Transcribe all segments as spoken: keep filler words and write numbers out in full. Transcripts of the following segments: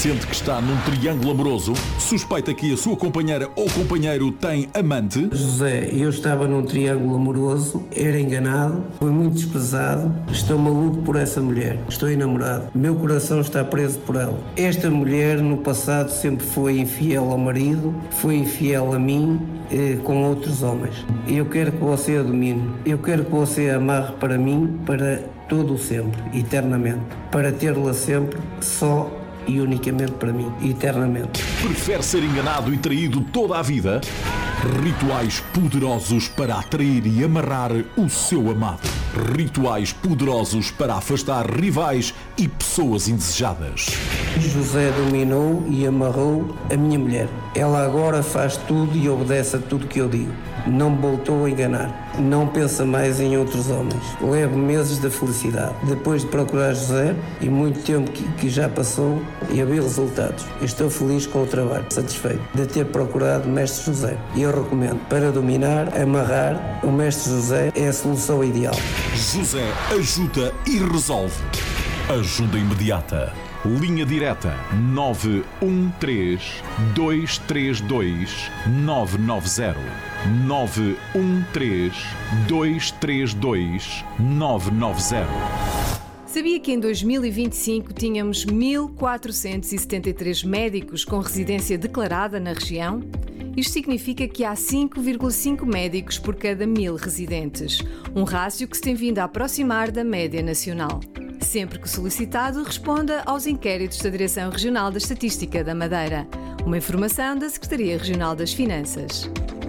Sente que está num triângulo amoroso? Suspeita que a sua companheira ou companheiro tem amante? José, eu estava num triângulo amoroso, era enganado, fui muito desprezado, estou maluco por essa mulher, estou enamorado, meu coração está preso por ela. Esta mulher no passado sempre foi infiel ao marido, foi infiel a mim, eh, com outros homens. Eu quero que você a domine, eu quero que você a amarre para mim, para todo o sempre, eternamente, para tê-la sempre só e unicamente para mim, eternamente. Prefere ser enganado e traído toda a vida? Rituais poderosos para atrair e amarrar o seu amado. Rituais poderosos para afastar rivais e pessoas indesejadas. José dominou e amarrou a minha mulher. Ela agora faz tudo e obedece a tudo que eu digo. Não me voltou a enganar. Não pensa mais em outros homens. Levo meses da felicidade. Depois de procurar José, e muito tempo que, que já passou, e a ver resultados. Estou feliz com o trabalho, satisfeito de ter procurado o Mestre José. E eu recomendo, para dominar, amarrar, o Mestre José é a solução ideal. José ajuda e resolve. Ajuda imediata. Linha direta nove um três, dois três dois, nove nove zero. nove um três, dois três dois, nove nove zero. Sabia que em dois mil e vinte e cinco tínhamos mil quatrocentos e setenta e três médicos com residência declarada na região? Isto significa que há cinco vírgula cinco médicos por cada mil residentes, um rácio que se tem vindo a aproximar da média nacional. Sempre que solicitado, responda aos inquéritos da Direção Regional da Estatística da Madeira. Uma informação da Secretaria Regional das Finanças.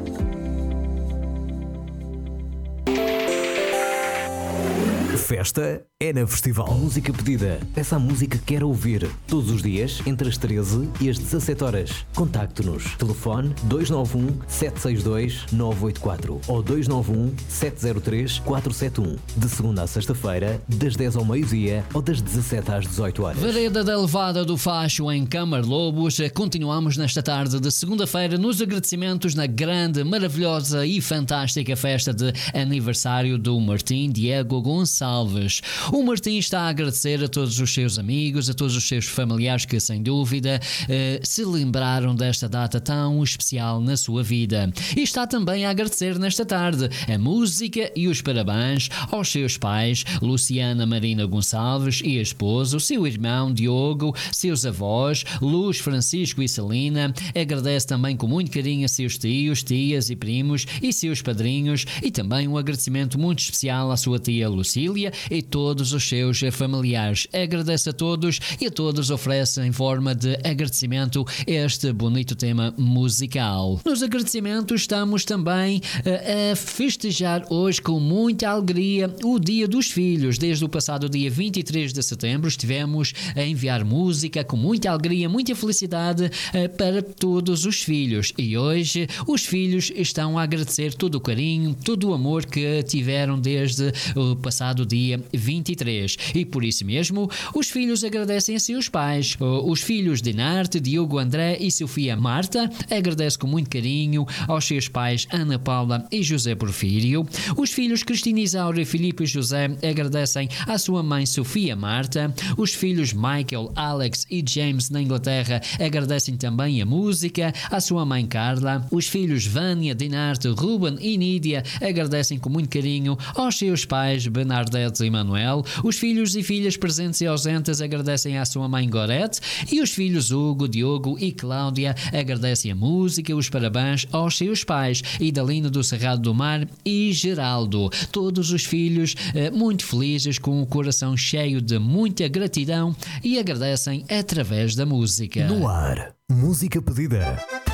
Festa é na Festival. Música pedida. Peça a música que quer ouvir. Todos os dias, entre as treze e as dezassete horas. Contacte-nos. Telefone dois nove um, sete seis dois, nove oito quatro ou dois nove um, sete zero três, quatro sete um. De segunda a sexta-feira, das dez ao meio-dia ou das dezassete às dezoito horas. Vereda da Levada do Facho, em Câmara Lobos. Continuamos nesta tarde de segunda-feira nos agradecimentos na grande, maravilhosa e fantástica festa de aniversário do Martim Diego Gonçalves. O Martim está a agradecer a todos os seus amigos, a todos os seus familiares que, sem dúvida, eh, se lembraram desta data tão especial na sua vida. E está também a agradecer nesta tarde a música e os parabéns aos seus pais, Luciana Marina Gonçalves e a esposa, o seu irmão Diogo, seus avós, Luz, Francisco e Celina. Agradece também com muito carinho a seus tios, tias e primos e seus padrinhos, e também um agradecimento muito especial à sua tia Lucília e todos os seus familiares. Agradece a todos e a todos oferece em forma de agradecimento este bonito tema musical. Nos agradecimentos estamos também a, a festejar hoje com muita alegria o Dia dos Filhos. Desde o passado dia vinte e três de setembro estivemos a enviar música com muita alegria, muita felicidade para todos os filhos, e hoje os filhos estão a agradecer todo o carinho, todo o amor que tiveram desde o passado dia dia vinte e três, e por isso mesmo os filhos agradecem a seus pais. Os filhos de Narte, Diogo André e Sofia Marta agradecem com muito carinho aos seus pais Ana Paula e José Porfírio. Os filhos Cristina Isaura, Filipe e José agradecem à sua mãe Sofia Marta. Os filhos Michael, Alex e James na Inglaterra agradecem também a música à sua mãe Carla. Os filhos Vânia, Dinarte, Ruben e Nídia agradecem com muito carinho aos seus pais Bernadette e Manuel. Os filhos e filhas presentes e ausentes agradecem à sua mãe Gorete, e os filhos Hugo, Diogo e Cláudia agradecem a música, os parabéns aos seus pais Idalino do Cerrado do Mar e Geraldo. Todos os filhos eh, muito felizes, com o coração cheio de muita gratidão, e agradecem através da música. No ar, música pedida.